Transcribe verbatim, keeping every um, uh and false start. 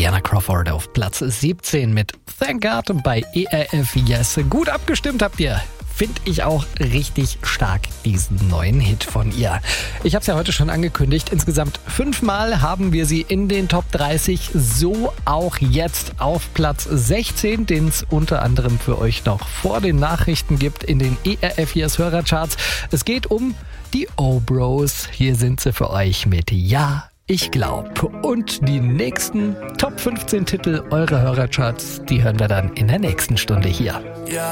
Diana Crawford auf Platz siebzehn mit Thank God bei E R F Yes. Gut abgestimmt habt ihr. Finde ich auch richtig stark, diesen neuen Hit von ihr. Ich habe es ja heute schon angekündigt. Insgesamt fünfmal haben wir sie in den Top dreißig. So auch jetzt auf Platz sechzehn, den es unter anderem für euch noch vor den Nachrichten gibt in den E R F Yes Hörercharts. Es geht um die O-Bros. Hier sind sie für euch mit Ja, ich glaub. Und die nächsten Top fünfzehn Titel eurer Hörercharts, die hören wir dann in der nächsten Stunde hier.